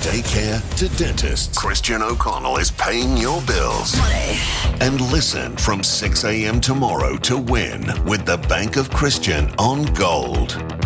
daycare to dentists, Christian O'Connell is paying your bills. Money. And listen from 6 a.m. tomorrow to win with the Bank of Christian on Gold.